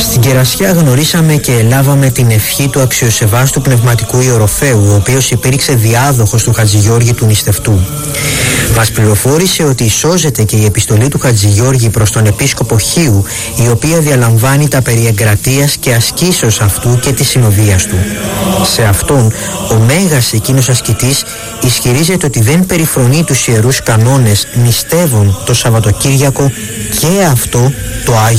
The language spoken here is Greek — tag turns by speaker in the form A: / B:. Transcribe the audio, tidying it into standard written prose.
A: Στην Κερασιά γνωρίσαμε και λάβαμε την ευχή του αξιοσεβάστου πνευματικού Ιεροφέου, ο οποίος υπήρξε διάδοχος του Χατζηγιώργη του Νηστευτού. Μας πληροφόρησε ότι σώζεται και η επιστολή του Χατζηγιώργη προς τον επίσκοπο Χίου, η οποία διαλαμβάνει τα περί εγκρατείας και ασκήσεως αυτού και της συνοδείας του. Σε αυτόν, ο μέγας εκείνος ασκητής ισχυρίζεται ότι δεν περιφρονεί τους ιερούς κανόνες, νηστεύουν το Σαββατοκύριακο και αυτό το Άγιο